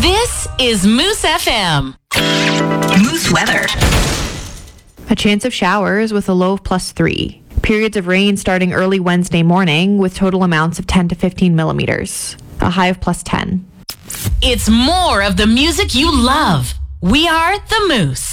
This is Moose FM. Moose weather. A chance of showers with a low of +3. Periods of rain starting early Wednesday morning with total amounts of 10 to 15 millimeters. A high of +10. It's more of the music you love. We are the Moose.